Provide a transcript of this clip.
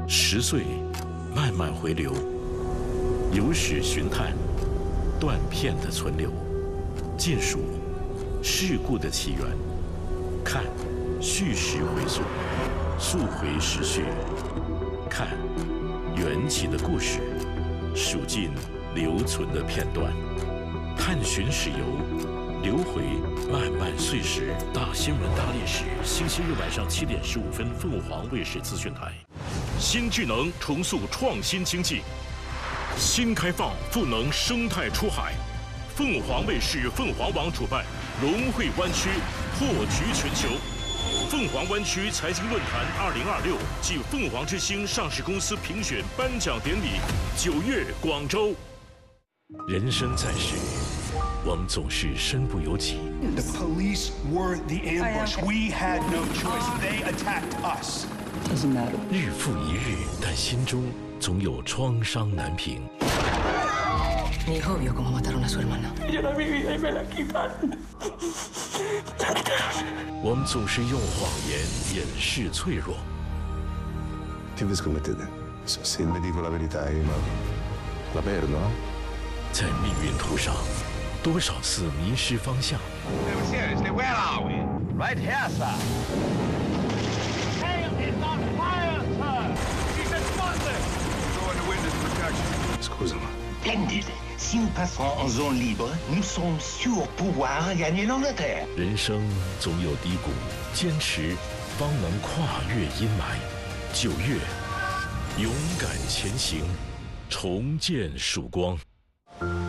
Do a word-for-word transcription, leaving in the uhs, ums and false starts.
十岁慢慢回流，有史寻探，断片的存留，见数事故的起源，看叙事回溯，溯回时序，看缘起的故事，数尽留存的片段，探寻史游，流回漫漫岁时。大新闻大历史，星期日晚上七点十五分，凤凰卫视资讯台。新智能重塑创新经济，新开放赋能生态出海。凤凰卫视、凤凰网主办融汇湾区，破局全球。凤凰湾区财经论坛二零二六暨凤凰之星上市公司评选颁奖典礼，九月广州。人生在世，我们总是身不由己。 The police were the ambush. We had no choice. They attacked us. Doesn't matter. 日复一日，但心中总有创伤难平。 Mi hijo vio cómo mataron a su hermana. Yo la viví y me la quitaron. 我们总是用谎言掩饰脆弱。 Che vi scommettete? Se ne dico la verità, ma la perdo, no? 在命运途上，多少次迷失方向。 No, seriously, where are we? Right here, sir. Hail is on fire, sir. She's explosive. Go into witness protection. Scusa, ma Splendide. Si nous passons en zone libre, nous sommes sûrs pouvoir gagner l'Angleterre. 人生总有低谷，坚持方能跨越阴霾。九月，勇敢前行，重见曙光。